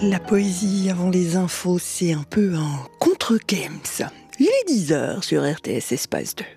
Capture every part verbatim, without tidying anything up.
La poésie avant les infos, c'est un peu un contre-games. Il est dix heures sur R T S Espace deux.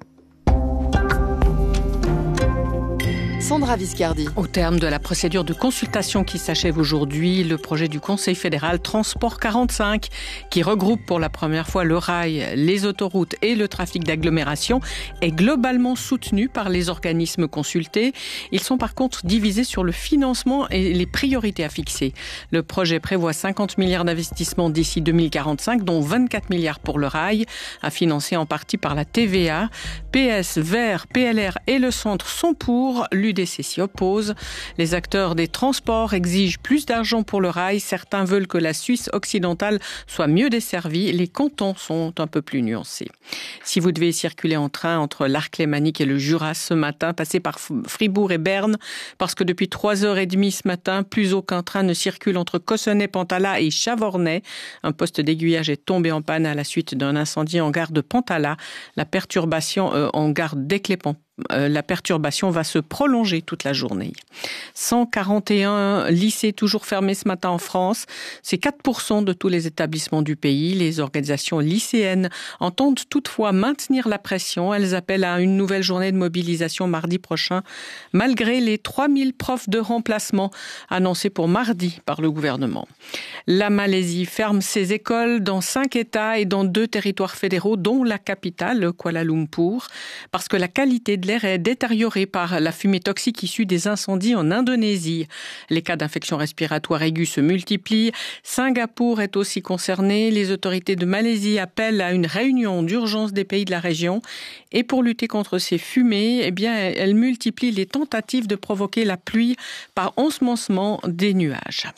Sandra Viscardi. Au terme de la procédure de consultation qui s'achève aujourd'hui, le projet du Conseil fédéral Transport quarante-cinq, qui regroupe pour la première fois le rail, les autoroutes et le trafic d'agglomération, est globalement soutenu par les organismes consultés. Ils sont par contre divisés sur le financement et les priorités à fixer. Le projet prévoit cinquante milliards d'investissements d'ici deux mille quarante-cinq, dont vingt-quatre milliards pour le rail, à financer en partie par la T V A. P S, Verts, P L R et le Centre sont pour. L'U D C s'y oppose. Les acteurs des transports exigent plus d'argent pour le rail. Certains veulent que la Suisse occidentale soit mieux desservie. Les cantons sont un peu plus nuancés. Si vous devez circuler en train entre l'Arc lémanique et le Jura ce matin, passez par Fribourg et Berne, parce que depuis trois heures trente ce matin, plus aucun train ne circule entre Cossonay-Pantala et Chavornay. Un poste d'aiguillage est tombé en panne à la suite d'un incendie en gare de Pantala. La perturbation euh, en gare d'Éclépont. La perturbation va se prolonger toute la journée. cent quarante et un lycées toujours fermés ce matin en France. C'est quatre pour cent de tous les établissements du pays. Les organisations lycéennes entendent toutefois maintenir la pression. Elles appellent à une nouvelle journée de mobilisation mardi prochain, malgré les trois mille profs de remplacement annoncés pour mardi par le gouvernement. La Malaisie ferme ses écoles dans cinq États et dans deux territoires fédéraux, dont la capitale, Kuala Lumpur, parce que la qualité de l'air est détérioré par la fumée toxique issue des incendies en Indonésie. Les cas d'infections respiratoires aiguës se multiplient. Singapour est aussi concerné. Les autorités de Malaisie appellent à une réunion d'urgence des pays de la région. Et pour lutter contre ces fumées, eh bien, elles multiplient les tentatives de provoquer la pluie par ensemencement des nuages.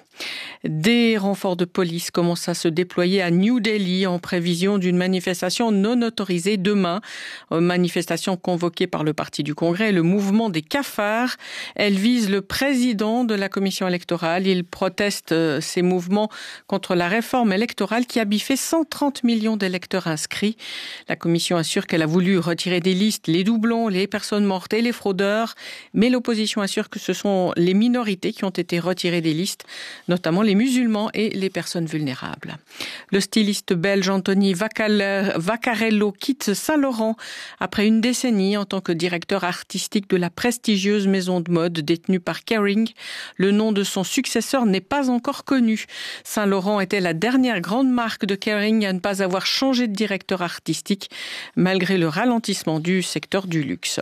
Des renforts de police commencent à se déployer à New Delhi en prévision d'une manifestation non autorisée demain. Manifestation convoquée par le Parti du Congrès, le mouvement des cafards. Elle vise le président de la commission électorale. Il proteste ces mouvements contre la réforme électorale qui a biffé cent trente millions d'électeurs inscrits. La commission assure qu'elle a voulu retirer des listes les doublons, les personnes mortes et les fraudeurs. Mais l'opposition assure que ce sont les minorités qui ont été retirées des listes, notamment les musulmans et les personnes vulnérables. Le styliste belge Anthony Vaccarello quitte Saint-Laurent après une décennie en tant que directeur artistique de la prestigieuse maison de mode détenue par Kering. Le nom de son successeur n'est pas encore connu. Saint-Laurent était la dernière grande marque de Kering à ne pas avoir changé de directeur artistique, malgré le ralentissement du secteur du luxe.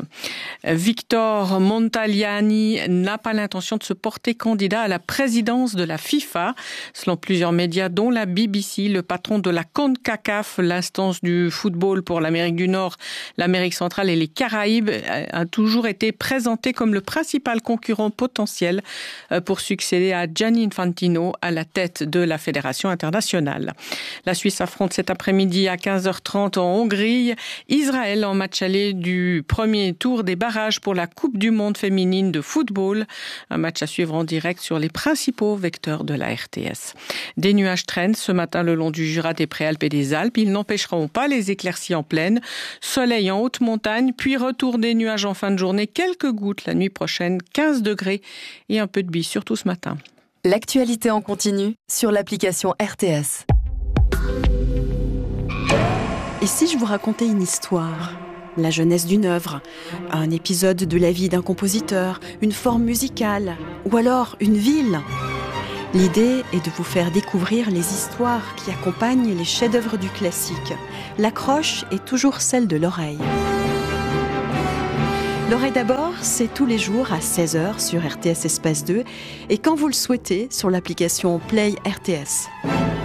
Victor Montagliani n'a pas l'intention de se porter candidat à la présidence de la FIFA. Selon plusieurs médias, dont la B B C, le patron de la CONCACAF, l'instance du football pour l'Amérique du Nord, l'Amérique centrale et les Caraïbes, a toujours été présenté comme le principal concurrent potentiel pour succéder à Gianni Infantino à la tête de la Fédération internationale. La Suisse affronte cet après-midi à quinze heures trente en Hongrie Israël en match aller du premier tour des barrages pour la Coupe du monde féminine de football. Un match à suivre en direct sur les principaux vecteurs de la R T S. Des nuages traînent ce matin le long du Jura, des Préalpes et des Alpes. Ils n'empêcheront pas les éclaircies en plaine. Soleil en haute montagne, puis retour des nuages en fin de journée. Quelques gouttes la nuit prochaine, quinze degrés et un peu de bise, surtout ce matin. L'actualité en continu sur l'application R T S. Et si je vous racontais une histoire ? La jeunesse d'une œuvre, un épisode de la vie d'un compositeur, une forme musicale, ou alors une ville. L'idée est de vous faire découvrir les histoires qui accompagnent les chefs-d'œuvre du classique. L'accroche est toujours celle de l'oreille. L'oreille d'abord, c'est tous les jours à seize heures sur R T S Espace deux et quand vous le souhaitez sur l'application Play R T S.